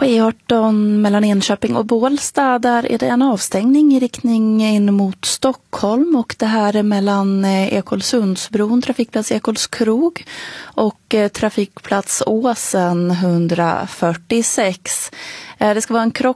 På E18 mellan Enköping och Bålsta, där är det en avstängning i riktning in mot Stockholm, och det här är mellan Ekolsundsbron, trafikplats Ekolskrog, och trafikplats Åsen 146. Det ska vara en krock